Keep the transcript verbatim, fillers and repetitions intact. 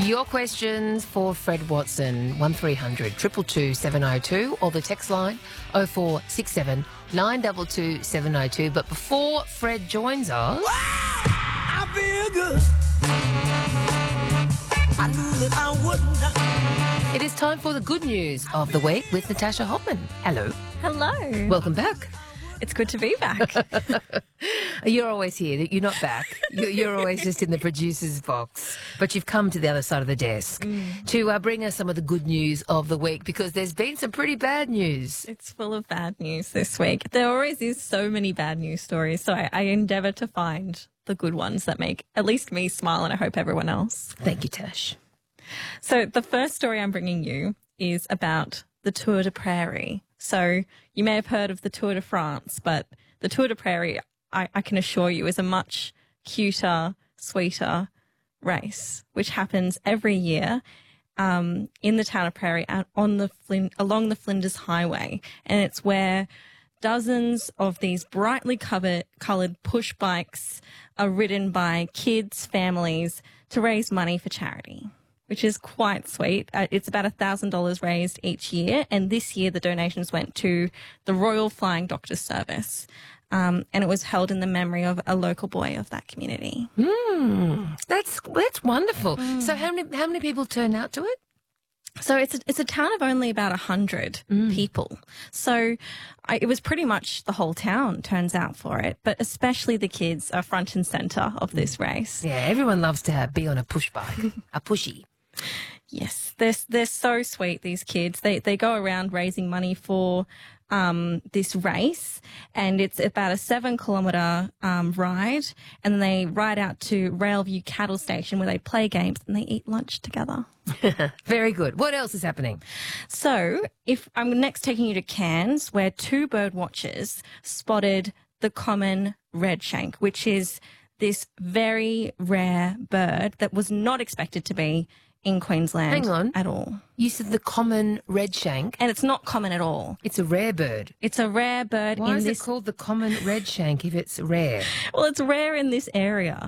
Your questions for Fred Watson, one three hundred two two two seven oh two, or the text line oh four six seven nine two two seven oh two. But before Fred joins us... Wow, I feel good. I knew that I would not. It is time for the good news of the week with Natasha Hoffman. Hello. Hello. Welcome back. It's good to be back. You're always here. You're not back. You're, you're always just in the producer's box. But you've come to the other side of the desk mm. to uh, bring us some of the good news of the week, because there's been some pretty bad news. It's full of bad news this week. There always is so many bad news stories, so I, I endeavour to find the good ones that make at least me smile, and I hope everyone else. Thank you, Tash. So the first story I'm bringing you is about the Tour de Prairie. So you may have heard of the Tour de France, but the Tour de Prairie, I, I can assure you, is a much cuter, sweeter race, which happens every year um, in the town of Prairie on the Flin- along the Flinders Highway. And it's where dozens of these brightly covered, coloured push bikes are ridden by kids, families, to raise money for charity, which is quite sweet. Uh, it's about one thousand dollars raised each year, and this year the donations went to the Royal Flying Doctor Service, um, and it was held in the memory of a local boy of that community. Mm, that's that's wonderful. Mm. So how many how many people turned out to it? So it's a, it's a town of only about one hundred mm. people. So I, it was pretty much the whole town turns out for it, but especially the kids are front and centre of this race. Yeah, everyone loves to have, be on a push bike, a pushy. Yes, they're, they're so sweet, these kids. They they go around raising money for um, this race, and it's about a seven kilometre um, ride, and then they ride out to Railview Cattle Station where they play games and they eat lunch together. Very good. What else is happening? So if I'm next taking you to Cairns, where two bird watchers spotted the common redshank, which is this very rare bird that was not expected to be in Queensland Hang on. at all. You said the common redshank. And it's not common at all. It's a rare bird. It's a rare bird Why in is this... it called the common redshank if it's rare? Well, it's rare in this area.